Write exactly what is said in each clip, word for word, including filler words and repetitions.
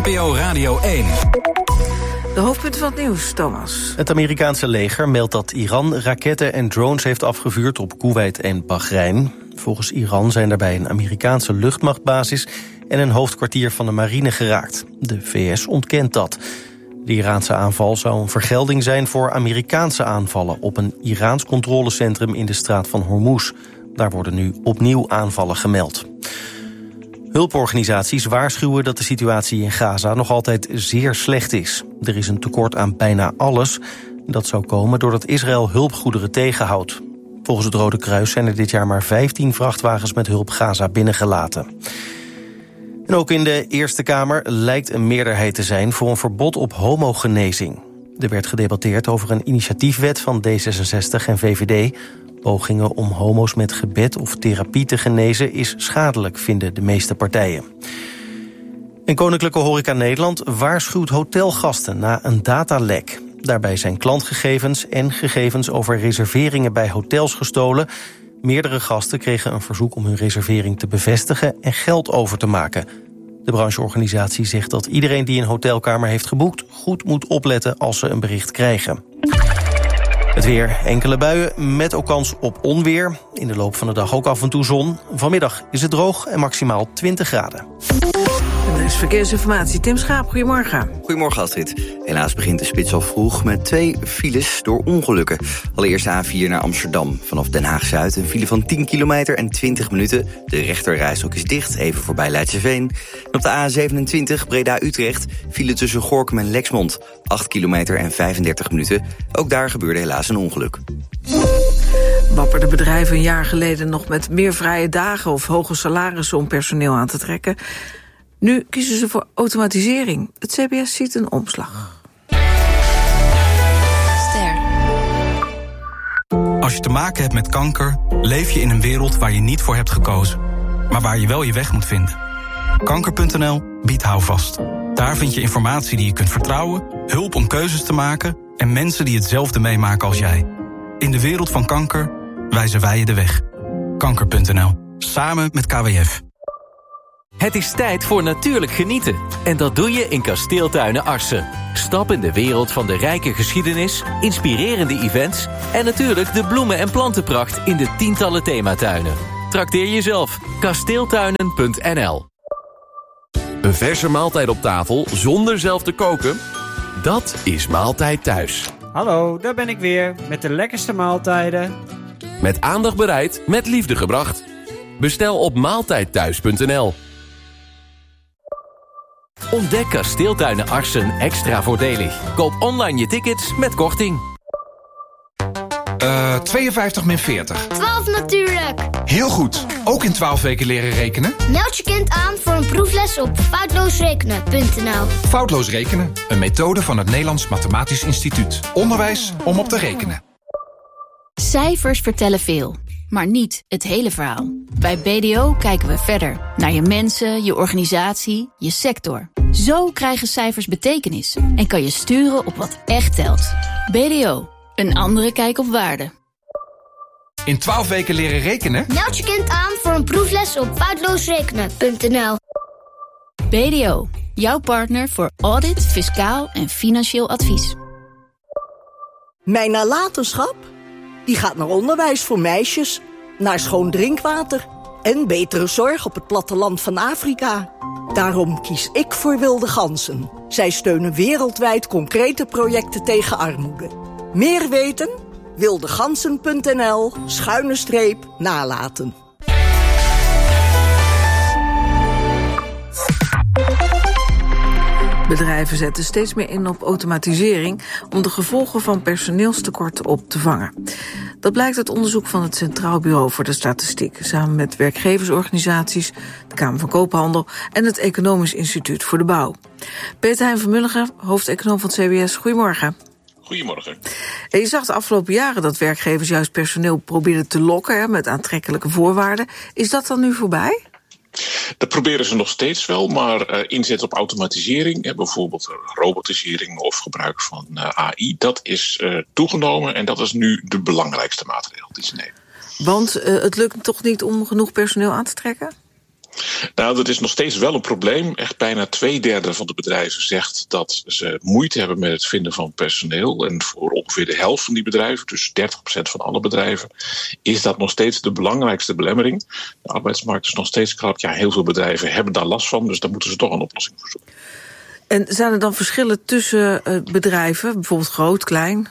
P O Radio één. De hoofdpunten van het nieuws, Thomas. Het Amerikaanse leger meldt dat Iran raketten en drones heeft afgevuurd op Koeweit en Bahrein. Volgens Iran zijn daarbij een Amerikaanse luchtmachtbasis en een hoofdkwartier van de marine geraakt. De V S ontkent dat. De Iraanse aanval zou een vergelding zijn voor Amerikaanse aanvallen op een Iraans controlecentrum in de straat van Hormuz. Daar worden nu opnieuw aanvallen gemeld. Hulporganisaties waarschuwen dat de situatie in Gaza nog altijd zeer slecht is. Er is een tekort aan bijna alles. Dat zou komen doordat Israël hulpgoederen tegenhoudt. Volgens het Rode Kruis zijn er dit jaar maar vijftien vrachtwagens met hulp Gaza binnengelaten. En ook in de Eerste Kamer lijkt een meerderheid te zijn voor een verbod op homogenezing. Er werd gedebatteerd over een initiatiefwet van D zesenzestig en V V D. Pogingen om homo's met gebed of therapie te genezen is schadelijk, vinden de meeste partijen. En Koninklijke Horeca Nederland waarschuwt hotelgasten na een datalek. Daarbij zijn klantgegevens en gegevens over reserveringen bij hotels gestolen. Meerdere gasten kregen een verzoek om hun reservering te bevestigen en geld over te maken. De brancheorganisatie zegt dat iedereen die een hotelkamer heeft geboekt goed moet opletten als ze een bericht krijgen. Het weer, enkele buien met ook kans op onweer. In de loop van de dag ook af en toe zon. Vanmiddag is het droog en maximaal twintig graden. En er is verkeersinformatie. Tim Schaap, goedemorgen. Goedemorgen Astrid. Helaas begint de spits al vroeg met twee files door ongelukken. Allereerst de A vier naar Amsterdam. Vanaf Den Haag-Zuid een file van tien kilometer en twintig minuten. De rechterrijstrook is dicht, even voorbij Leidseveen. En op de A zevenentwintig Breda-Utrecht file tussen Gorinchem en Lexmond. acht kilometer en vijfendertig minuten. Ook daar gebeurde helaas een ongeluk. Wapperden bedrijven een jaar geleden nog met meer vrije dagen of hoge salarissen om personeel aan te trekken. Nu kiezen ze voor automatisering. Het C B S ziet een omslag. Ster. Als je te maken hebt met kanker, leef je in een wereld waar je niet voor hebt gekozen, maar waar je wel je weg moet vinden. Kanker punt n l biedt houvast. Daar vind je informatie die je kunt vertrouwen, hulp om keuzes te maken en mensen die hetzelfde meemaken als jij. In de wereld van kanker wijzen wij je de weg. Kanker punt n l. Samen met K W F. Het is tijd voor natuurlijk genieten. En dat doe je in Kasteeltuinen Arsen. Stap in de wereld van de rijke geschiedenis, inspirerende events en natuurlijk de bloemen- en plantenpracht in de tientallen thematuinen. Trakteer jezelf. kasteeltuinen punt n l. Een verse maaltijd op tafel zonder zelf te koken? Dat is Maaltijd Thuis. Hallo, daar ben ik weer met de lekkerste maaltijden. Met aandacht bereid, met liefde gebracht. Bestel op maaltijdthuis punt n l. Ontdek Kasteeltuinen Arsen extra voordelig. Koop online je tickets met korting. Uh, tweeënvijftig min veertig. twaalf natuurlijk. Heel goed. Ook in twaalf weken leren rekenen? Meld je kind aan voor een proefles op foutloosrekenen punt n l. Foutloos rekenen. Een methode van het Nederlands Mathematisch Instituut. Onderwijs om op te rekenen. Cijfers vertellen veel, maar niet het hele verhaal. Bij B D O kijken we verder. Naar je mensen, je organisatie, je sector. Zo krijgen cijfers betekenis. En kan je sturen op wat echt telt. B D O. Een andere kijk op waarde. In twaalf weken leren rekenen? Meld je kind aan voor een proefles op foutloosrekenen punt n l. B D O. Jouw partner voor audit, fiscaal en financieel advies. Mijn nalatenschap? Die gaat naar onderwijs voor meisjes, naar schoon drinkwater en betere zorg op het platteland van Afrika. Daarom kies ik voor Wilde Ganzen. Zij steunen wereldwijd concrete projecten tegen armoede. Meer weten? wildegansen punt n l schuine streep nalaten. Bedrijven zetten steeds meer in op automatisering om de gevolgen van personeelstekort op te vangen. Dat blijkt uit onderzoek van het Centraal Bureau voor de Statistiek, samen met werkgeversorganisaties, de Kamer van Koophandel en het Economisch Instituut voor de Bouw. Peter Hein van Mulligen, hoofdeconoom van het C B S, goedemorgen. Goedemorgen. En je zag de afgelopen jaren dat werkgevers juist personeel probeerden te lokken hè, met aantrekkelijke voorwaarden. Is dat dan nu voorbij? Dat proberen ze nog steeds wel, maar uh, inzet op automatisering, hè, bijvoorbeeld robotisering of gebruik van uh, A I, dat is uh, toegenomen en dat is nu de belangrijkste maatregel die ze nemen. Want uh, het lukt toch niet om genoeg personeel aan te trekken? Nou, dat is nog steeds wel een probleem. Echt bijna twee derde van de bedrijven zegt dat ze moeite hebben met het vinden van personeel. En voor ongeveer de helft van die bedrijven, dus dertig procent van alle bedrijven, is dat nog steeds de belangrijkste belemmering. De arbeidsmarkt is nog steeds krap. Ja, heel veel bedrijven hebben daar last van, dus daar moeten ze toch een oplossing voor zoeken. En zijn er dan verschillen tussen uh, bedrijven, bijvoorbeeld groot, klein?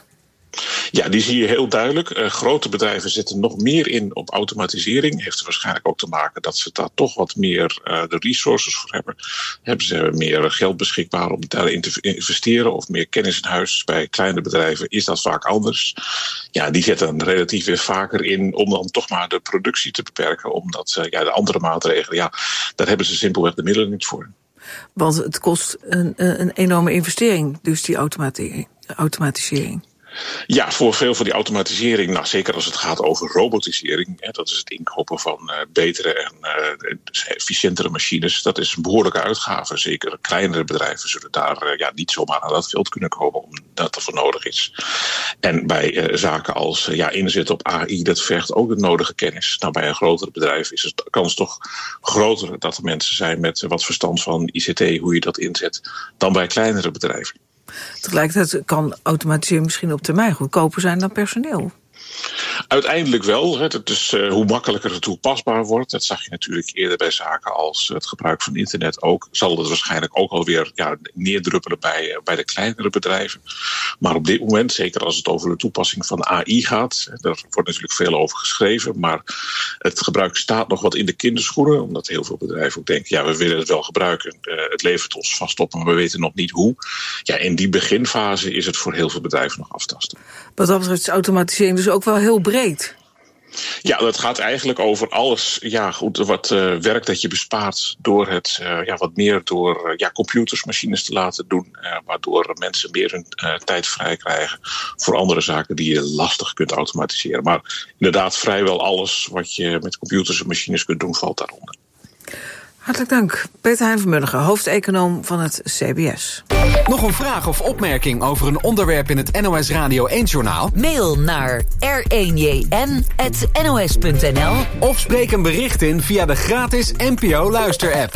Ja, die zie je heel duidelijk. Uh, grote bedrijven zetten nog meer in op automatisering. Heeft er waarschijnlijk ook te maken dat ze daar toch wat meer uh, de resources voor hebben. Hebben ze meer geld beschikbaar om daarin te investeren of meer kennis in huis. Bij kleine bedrijven is dat vaak anders. Ja, die zetten dan relatief weer vaker in om dan toch maar de productie te beperken. Omdat uh, ja, de andere maatregelen, ja, daar hebben ze simpelweg de middelen niet voor. Want het kost een, een enorme investering, dus die automati- automatisering. Ja, voor veel van die automatisering, nou, zeker als het gaat over robotisering, hè, dat is het inkopen van uh, betere en uh, efficiëntere machines, dat is een behoorlijke uitgave. Zeker kleinere bedrijven zullen daar uh, ja, niet zomaar aan dat veld kunnen komen omdat er voor nodig is. En bij uh, zaken als uh, ja, inzet op A I, dat vergt ook de nodige kennis. Nou, bij een groter bedrijf is de kans toch groter dat er mensen zijn met uh, wat verstand van I C T, hoe je dat inzet, dan bij kleinere bedrijven. Tegelijkertijd kan automatisering misschien op termijn goedkoper zijn dan personeel. Uiteindelijk wel. Hè. Dus uh, hoe makkelijker het toepasbaar wordt. Dat zag je natuurlijk eerder bij zaken als het gebruik van internet ook. Zal het waarschijnlijk ook alweer ja, neerdruppelen bij, uh, bij de kleinere bedrijven. Maar op dit moment, zeker als het over de toepassing van A I gaat. Daar wordt natuurlijk veel over geschreven. Maar het gebruik staat nog wat in de kinderschoenen. Omdat heel veel bedrijven ook denken, ja, we willen het wel gebruiken. Uh, het levert ons vast op, maar we weten nog niet hoe. Ja, in die beginfase is het voor heel veel bedrijven nog aftasten. Wat dat betreft is automatisering dus ook wel heel breed. Ja, dat gaat eigenlijk over alles, ja, goed, wat uh, werk dat je bespaart door het uh, ja, wat meer door uh, ja, computers, machines te laten doen, uh, waardoor mensen meer hun uh, tijd vrij krijgen voor andere zaken die je lastig kunt automatiseren. Maar inderdaad, vrijwel alles wat je met computers en machines kunt doen, valt daaronder. Hartelijk dank. Peter Hein van Mulligen, hoofdeconoom van het C B S. Nog een vraag of opmerking over een onderwerp in het N O S Radio één-journaal? Mail naar r één j n at n o s punt n l of spreek een bericht in via de gratis N P O-luisterapp.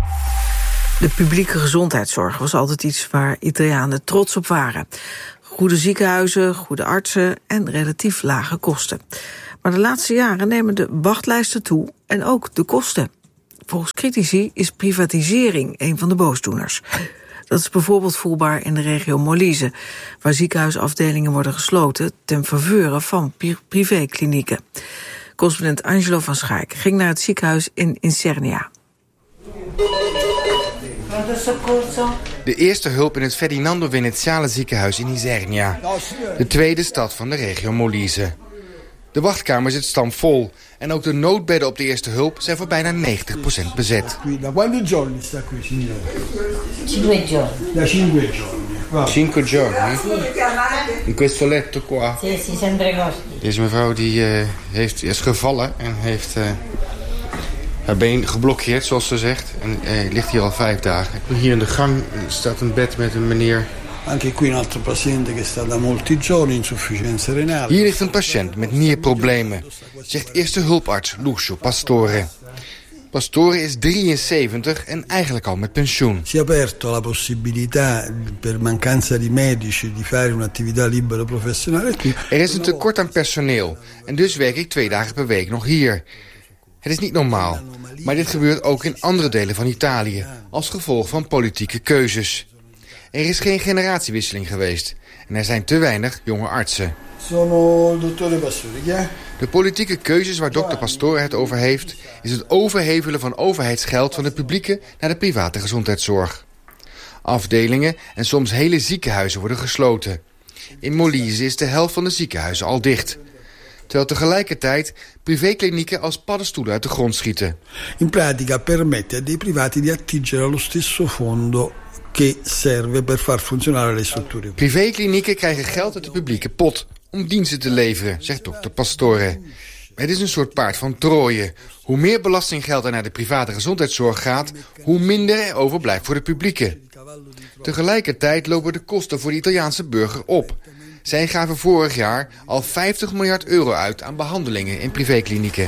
De publieke gezondheidszorg was altijd iets waar Italianen trots op waren. Goede ziekenhuizen, goede artsen en relatief lage kosten. Maar de laatste jaren nemen de wachtlijsten toe en ook de kosten. Volgens critici is privatisering een van de boosdoeners. Dat is bijvoorbeeld voelbaar in de regio Molise, waar ziekenhuisafdelingen worden gesloten ten faveur van privéklinieken. Correspondent Angelo van Schaik ging naar het ziekenhuis in Insernia. De eerste hulp in het Ferdinando Veneziale ziekenhuis in Isernia, de tweede stad van de regio Molise. De wachtkamer zit stampvol en ook de noodbedden op de eerste hulp zijn voor bijna negentig procent bezet. Da quanti giorni sta qui, signore? Cinque giorni. Da cinque giorni. Cinque giorni? In questo letto qua? Sì, sì, sempre così. Deze mevrouw die, uh, heeft, is gevallen en heeft uh, haar been geblokkeerd, zoals ze zegt. En uh, ligt hier al vijf dagen. Hier in de gang staat een bed met een meneer. Anche qui un altro paziente che sta da molti giorni, insufficienza renale. Hier ligt een patiënt met nierproblemen, zegt eerste hulparts Lucio Pastore. Pastore is drieënzeventig en eigenlijk al met pensioen. Si è aperto la possibilità per mancanza di medici di fare un'attività libera professionale. Er is een tekort aan personeel en dus werk ik twee dagen per week nog hier. Het is niet normaal, maar dit gebeurt ook in andere delen van Italië als gevolg van politieke keuzes. Er is geen generatiewisseling geweest en er zijn te weinig jonge artsen. Sono dottore Pastore, ja? De politieke keuzes waar dokter Pastore het over heeft is het overhevelen van overheidsgeld van de publieke naar de private gezondheidszorg. Afdelingen en soms hele ziekenhuizen worden gesloten. In Molise is de helft van de ziekenhuizen al dicht. Terwijl tegelijkertijd privéklinieken als paddenstoelen uit de grond schieten. In pratica permette a dei privati di attingere allo stesso fondo che serve per far funzionare le strutture. Privéklinieken krijgen geld uit de publieke pot om diensten te leveren, zegt dokter Pastore. Het is een soort paard van Troje. Hoe meer belastinggeld er naar de private gezondheidszorg gaat, hoe minder er overblijft voor de publieke. Tegelijkertijd lopen de kosten voor de Italiaanse burger op. Zij gaven vorig jaar al vijftig miljard euro uit aan behandelingen in privéklinieken.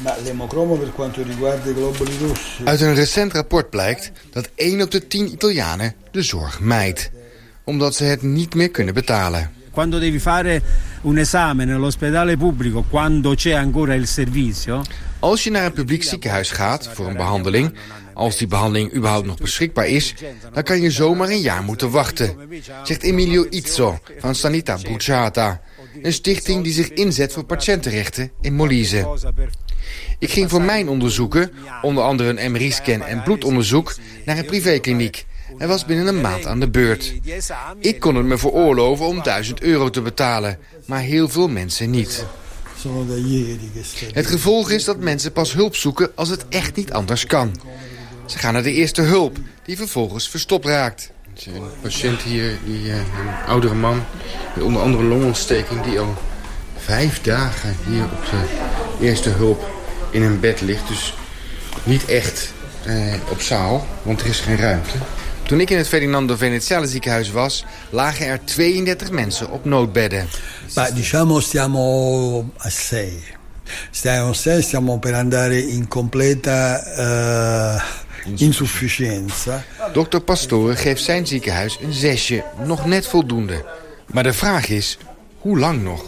Uit een recent rapport blijkt dat één op de tien Italianen de zorg mijdt, omdat ze het niet meer kunnen betalen. Quando devi fare un esame nell'ospedale pubblico, quando c'è ancora il servizio. Als je naar een publiek ziekenhuis gaat voor een behandeling, als die behandeling überhaupt nog beschikbaar is, dan kan je zomaar een jaar moeten wachten, zegt Emilio Izzo van Sanità Bruciata, een stichting die zich inzet voor patiëntenrechten in Molise. Ik ging voor mijn onderzoeken, onder andere een M R I-scan en bloedonderzoek, naar een privékliniek. Hij was binnen een maand aan de beurt. Ik kon het me veroorloven om duizend euro te betalen, maar heel veel mensen niet. Het gevolg is dat mensen pas hulp zoeken als het echt niet anders kan. Ze gaan naar de eerste hulp, die vervolgens verstopt raakt. Een patiënt hier, die, uh, een oudere man, met onder andere longontsteking, die al vijf dagen hier op de eerste hulp in een bed ligt. Dus niet echt uh, op zaal, want er is geen ruimte. Toen ik in het Ferdinando Veneziale ziekenhuis was, lagen er tweeëndertig mensen op noodbedden. Ma diciamo stiamo a sei. Stiamo a sei, stiamo per andare in completa uh, insufficienza. Dokter Pastore geeft zijn ziekenhuis een zesje, nog net voldoende. Maar de vraag is, hoe lang nog?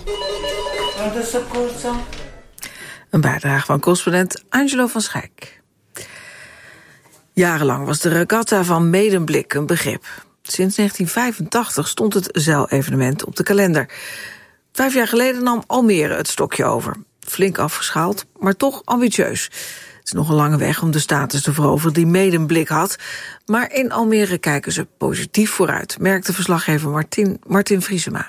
Een bijdrage van correspondent Angelo van Schijk. Jarenlang was de regatta van Medemblik een begrip. Sinds negentien vijfentachtig stond het zeilevenement op de kalender. Vijf jaar geleden nam Almere het stokje over. Flink afgeschaald, maar toch ambitieus. Het is nog een lange weg om de status te veroveren die Medemblik had. Maar in Almere kijken ze positief vooruit, merkte verslaggever Martin, Martin Vriesema.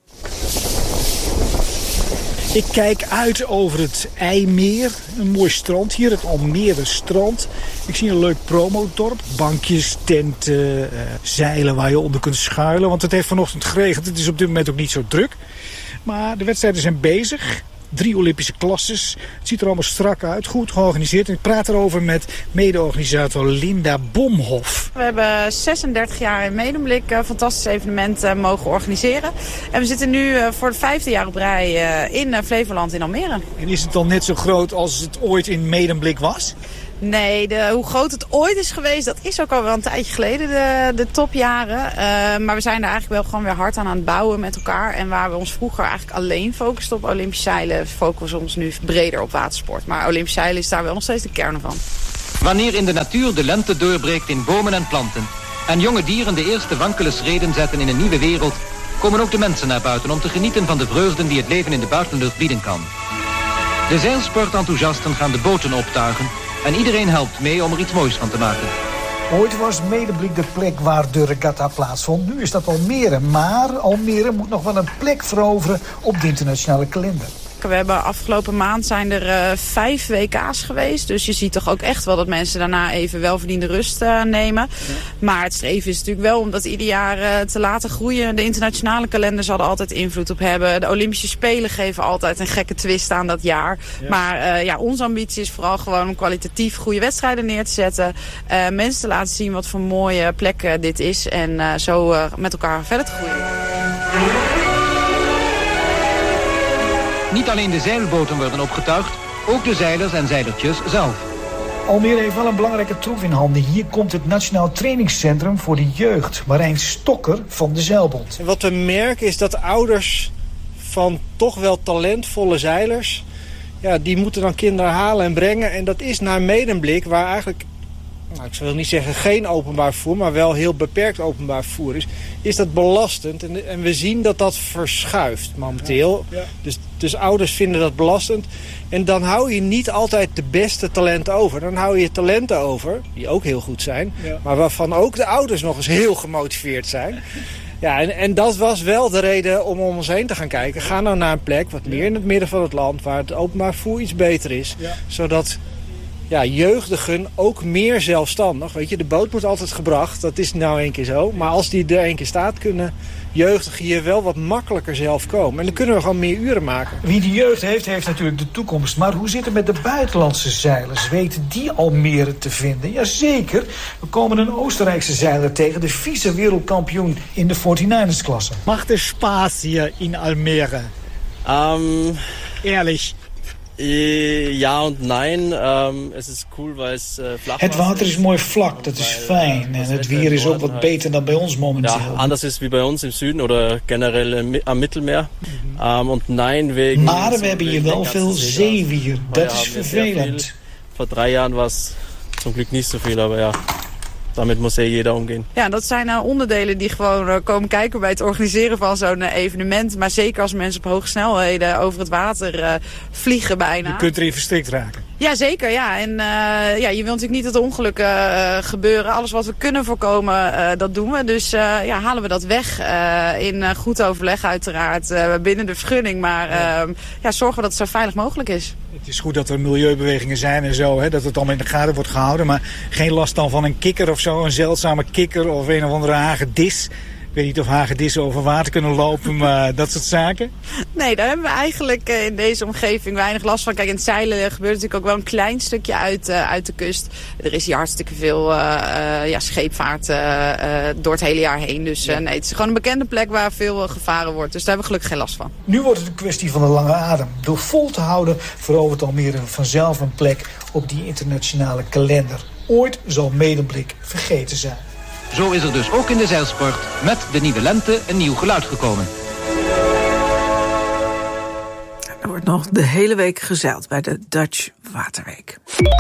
Ik kijk uit over het IJmeer, een mooi strand hier, het Almere strand. Ik zie een leuk promodorp, bankjes, tenten, uh, zeilen waar je onder kunt schuilen. Want het heeft vanochtend geregend, het is op dit moment ook niet zo druk. Maar de wedstrijden zijn bezig. Drie Olympische klasses. Het ziet er allemaal strak uit, goed georganiseerd. En ik praat erover met mede-organisator Linda Bomhoff. We hebben zesendertig jaar in Medemblik een fantastisch evenement uh, mogen organiseren. En we zitten nu uh, voor het vijfde jaar op rij uh, in uh, Flevoland in Almere. En is het dan net zo groot als het ooit in Medemblik was? Nee, de, hoe groot het ooit is geweest, dat is ook al wel een tijdje geleden, de, de topjaren. Uh, maar we zijn er eigenlijk wel gewoon weer hard aan aan het bouwen met elkaar. En waar we ons vroeger eigenlijk alleen focusten op Olympisch zeilen, focussen we ons nu breder op watersport. Maar Olympisch zeilen is daar wel nog steeds de kern van. Wanneer in de natuur de lente doorbreekt in bomen en planten en jonge dieren de eerste wankele schreden zetten in een nieuwe wereld, komen ook de mensen naar buiten om te genieten van de vreugden die het leven in de buitenlucht bieden kan. De zeilsportenthousiasten gaan de boten optuigen en iedereen helpt mee om er iets moois van te maken. Ooit was Medemblik de plek waar de regatta plaatsvond. Nu is dat Almere, maar Almere moet nog wel een plek veroveren op de internationale kalender. We hebben afgelopen maand zijn er uh, vijf W K's geweest. Dus je ziet toch ook echt wel dat mensen daarna even welverdiende rust uh, nemen. Ja. Maar het streven is natuurlijk wel om dat ieder jaar uh, te laten groeien. De internationale kalender zal er altijd invloed op hebben. De Olympische Spelen geven altijd een gekke twist aan dat jaar. Ja. Maar uh, ja, onze ambitie is vooral gewoon om kwalitatief goede wedstrijden neer te zetten. Uh, mensen te laten zien wat voor mooie plekken dit is. En uh, zo uh, met elkaar verder te groeien. Niet alleen de zeilboten worden opgetuigd, ook de zeilers en zeilertjes zelf. Almere heeft wel een belangrijke troef in handen. Hier komt het Nationaal Trainingscentrum voor de Jeugd. Marijn Stokker van de Zeilbond. En wat we merken is dat ouders van toch wel talentvolle zeilers, ja, die moeten dan kinderen halen en brengen. En dat is naar Medemblik, waar eigenlijk, nou, ik wil niet zeggen geen openbaar vervoer, maar wel heel beperkt openbaar vervoer is, is dat belastend. En, en we zien dat dat verschuift momenteel. Ja, ja. Dus, dus ouders vinden dat belastend. En dan hou je niet altijd de beste talenten over. Dan hou je talenten over, die ook heel goed zijn, ja, maar waarvan ook de ouders nog eens heel gemotiveerd zijn. Ja, en, en dat was wel de reden om om ons heen te gaan kijken. Ga nou naar een plek wat meer in het midden van het land, waar het openbaar vervoer iets beter is. Ja. Zodat ja, jeugdigen ook meer zelfstandig. Weet je, de boot moet altijd gebracht, dat is nou een keer zo. Maar als die er een keer staat, kunnen jeugdigen hier wel wat makkelijker zelf komen. En dan kunnen we gewoon meer uren maken. Wie de jeugd heeft, heeft natuurlijk de toekomst. Maar hoe zit het met de buitenlandse zeilers? Weten die Almere te vinden? Jazeker. We komen een Oostenrijkse zeiler tegen, de vice-wereldkampioen in de negenenveertigers-klasse. Macht es Spaß hier in Almere? Um, Ehrlich. Ja en nein. Um, het is cool, weil es uh, flach Het water is mooi vlak, dat is fijn. En het weer is ook wat beter dan bij ons momenteel. Ja, anders is wie bij ons im Süden oder generell am Mittelmeer. Um, und nein, wegen maar we hebben hier wel veel zeewier. Dat is vervelend. Voor drie jaar was zum Glück niet zoveel, maar ja. Daarmee moet jeder omgaan. Ja, dat zijn uh, onderdelen die gewoon uh, komen kijken bij het organiseren van zo'n uh, evenement. Maar zeker als mensen op hoge snelheden over het water uh, vliegen bijna. Je kunt erin verstrikt raken. Ja, zeker. Ja. En uh, ja, je wilt natuurlijk niet dat er ongelukken uh, gebeuren. Alles wat we kunnen voorkomen, uh, dat doen we. Dus uh, ja, halen we dat weg. Uh, in uh, goed overleg uiteraard. Uh, binnen de vergunning. Maar uh, ja, zorgen we dat het zo veilig mogelijk is. Het is goed dat er milieubewegingen zijn en zo. Hè, dat het allemaal in de gaten wordt gehouden. Maar geen last dan van een kikker of zo. Een zeldzame kikker of een of andere hagedis. Ik weet niet of hagedissen over water kunnen lopen, maar dat soort zaken. Nee, daar hebben we eigenlijk in deze omgeving weinig last van. Kijk, in het zeilen gebeurt natuurlijk ook wel een klein stukje uit, uh, uit de kust. Er is hier hartstikke veel uh, uh, ja, scheepvaart uh, uh, door het hele jaar heen. Dus uh, nee, het is gewoon een bekende plek waar veel uh, gevaren wordt. Dus daar hebben we gelukkig geen last van. Nu wordt het een kwestie van de lange adem. Door vol te houden verovert Almere vanzelf een plek op die internationale kalender. Ooit zal Medemblik vergeten zijn. Zo is er dus ook in de zeilsport met de nieuwe lente een nieuw geluid gekomen. Er wordt nog de hele week gezeild bij de Dutch Waterweek.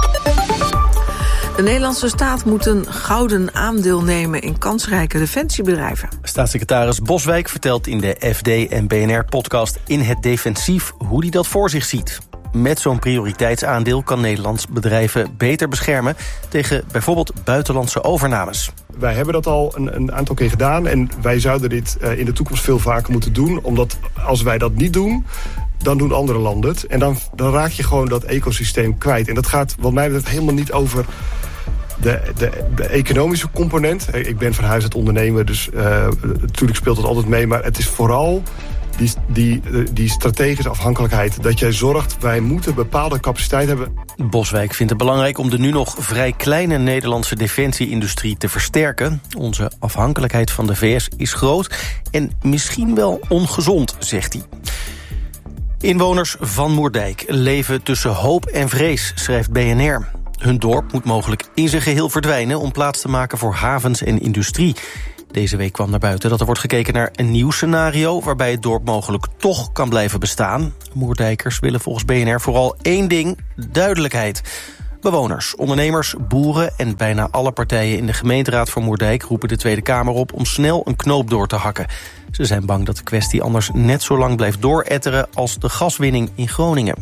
De Nederlandse staat moet een gouden aandeel nemen in kansrijke defensiebedrijven. Staatssecretaris Boswijk vertelt in de F D en B N R-podcast In het Defensief hoe hij dat voor zich ziet. Met zo'n prioriteitsaandeel kan Nederlands bedrijven beter beschermen tegen bijvoorbeeld buitenlandse overnames. Wij hebben dat al een, een aantal keer gedaan en wij zouden dit uh, in de toekomst veel vaker moeten doen. Omdat als wij dat niet doen, dan doen andere landen het. En dan, dan raak je gewoon dat ecosysteem kwijt. En dat gaat wat mij betreft helemaal niet over de, de, de economische component. Ik ben van huis uit ondernemer, dus uh, natuurlijk speelt dat altijd mee. Maar het is vooral Die, die, die strategische afhankelijkheid. Dat jij zorgt, wij moeten bepaalde capaciteit hebben. Boswijk vindt het belangrijk om de nu nog vrij kleine Nederlandse defensie-industrie te versterken. Onze afhankelijkheid van de V S is groot en misschien wel ongezond, zegt hij. Inwoners van Moerdijk leven tussen hoop en vrees, schrijft B N R. Hun dorp moet mogelijk in zijn geheel verdwijnen om plaats te maken voor havens en industrie. Deze week kwam naar buiten dat er wordt gekeken naar een nieuw scenario waarbij het dorp mogelijk toch kan blijven bestaan. Moerdijkers willen volgens B N R vooral één ding: duidelijkheid. Bewoners, ondernemers, boeren en bijna alle partijen in de gemeenteraad van Moerdijk roepen de Tweede Kamer op om snel een knoop door te hakken. Ze zijn bang dat de kwestie anders net zo lang blijft dooretteren als de gaswinning in Groningen.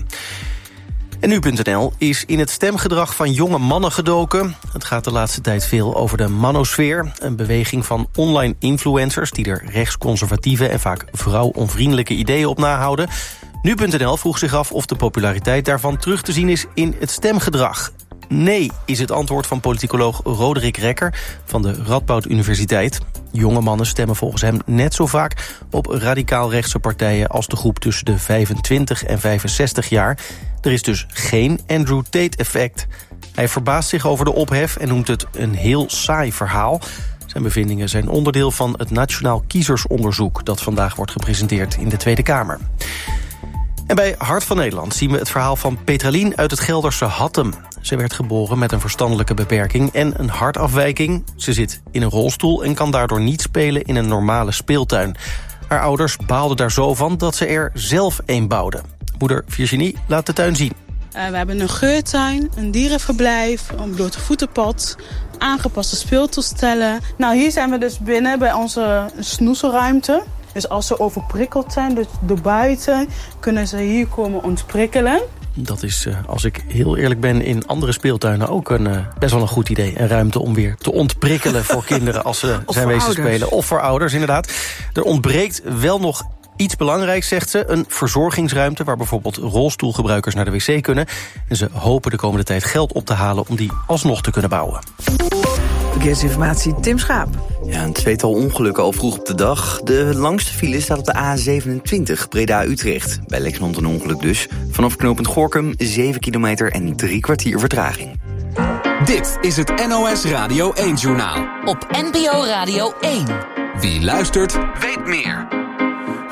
En nu punt n l is in het stemgedrag van jonge mannen gedoken. Het gaat de laatste tijd veel over de manosfeer. Een beweging van online influencers die er rechtsconservatieve en vaak vrouwonvriendelijke ideeën op nahouden. Nu punt n l vroeg zich af of de populariteit daarvan terug te zien is in het stemgedrag. Nee, is het antwoord van politicoloog Roderick Rekker van de Radboud Universiteit. Jonge mannen stemmen volgens hem net zo vaak op radicaal rechtse partijen als de groep tussen de vijfentwintig en vijfenzestig jaar. Er is dus geen Andrew Tate-effect. Hij verbaast zich over de ophef en noemt het een heel saai verhaal. Zijn bevindingen zijn onderdeel van het Nationaal Kiezersonderzoek dat vandaag wordt gepresenteerd in de Tweede Kamer. En bij Hart van Nederland zien we het verhaal van Petralien uit het Gelderse Hattem. Ze werd geboren met een verstandelijke beperking en een hartafwijking. Ze zit in een rolstoel en kan daardoor niet spelen in een normale speeltuin. Haar ouders baalden daar zo van dat ze er zelf een bouwden. Moeder Virginie laat de tuin zien. Uh, we hebben een geurtuin, een dierenverblijf, een blote voetenpad, aangepaste speeltoestellen. Nou, hier zijn we dus binnen bij onze snoezelruimte. Dus als ze overprikkeld zijn, dus door buiten, kunnen ze hier komen ontprikkelen. Dat is, als ik heel eerlijk ben, in andere speeltuinen ook een, best wel een goed idee. Een ruimte om weer te ontprikkelen voor kinderen als ze zijn wezen spelen. Of voor ouders, inderdaad. Er ontbreekt wel nog iets belangrijks, zegt ze. Een verzorgingsruimte waar bijvoorbeeld rolstoelgebruikers naar de wc kunnen. En ze hopen de komende tijd geld op te halen om die alsnog te kunnen bouwen. Verkeersinformatie, Tim Schaap. Ja, een tweetal ongelukken al vroeg op de dag. De langste file staat op de A zevenentwintig, Breda-Utrecht. Bij Lexmond een ongeluk dus. Vanaf knooppunt Gorinchem zeven kilometer en drie kwartier vertraging. Dit is het N O S Radio één-journaal. Op N P O Radio één. Wie luistert, weet meer.